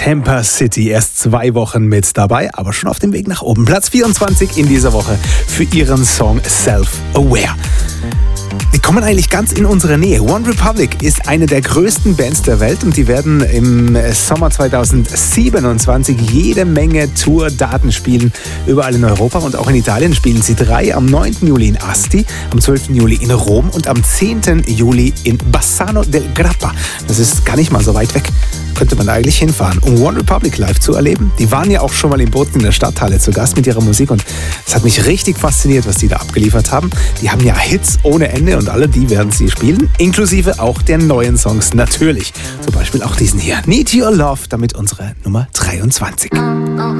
Tampa City. Erst 2 Wochen mit dabei, aber schon auf dem Weg nach oben. Platz 24 in dieser Woche für ihren Song Self-Aware. Die kommen eigentlich ganz in unsere Nähe. One Republic ist eine der größten Bands der Welt und die werden im Sommer 2027 jede Menge Tour-Daten spielen. Überall in Europa und auch in Italien spielen sie 3 am 9. Juli in Asti, am 12. Juli in Rom und am 10. Juli in Bassano del Grappa. Das ist gar nicht mal so weit weg. Könnte man eigentlich hinfahren, um One Republic live zu erleben. Die waren ja auch schon mal im Boden in der Stadthalle zu Gast mit ihrer Musik und es hat mich richtig fasziniert, was die da abgeliefert haben. Die haben ja Hits ohne Ende und alle die werden sie spielen, inklusive auch der neuen Songs natürlich. Zum Beispiel auch diesen hier, Need Your Love, damit unsere Nummer 23.